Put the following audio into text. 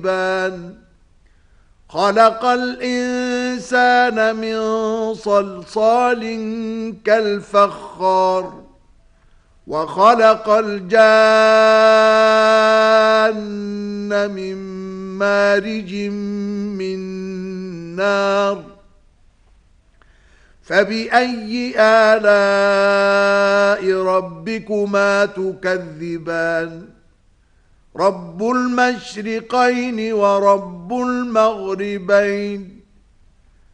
خلق الإنسان من صلصال كالفخار وخلق الجان من مارج من نار فبأي آلاء ربكما تكذبان رب المشرقين ورب المغربين